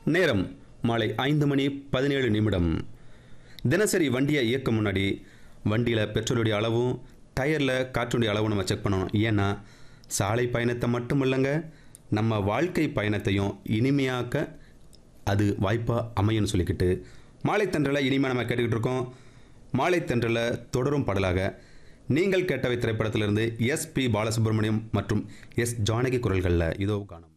நேரம் மாலை 5:17. தினசரி வண்டியை இயக்க முன்னாடி வண்டியில் பெட்ரோலுடைய அளவும் டயரில் காற்றுடைய அளவும் நம்ம செக் பண்ணணும். ஏன்னா சாலை பயணத்தை மட்டும் இல்லைங்க, நம்ம வாழ்க்கை பயணத்தையும் இனிமையாக்க அது வாய்ப்பாக அமையும்னு சொல்லிக்கிட்டு மாலை தென்றலை இனிமையாக நம்ம கேட்டுக்கிட்டு இருக்கோம். மாலை தென்றலை தொடரும் பாடலாக நீங்கள் கேட்டவை திரைப்படத்திலிருந்து எஸ்.பி. பாலசுப்ரமணியம் மற்றும் எஸ். ஜானகி குரல்களில் இதோ காணும்.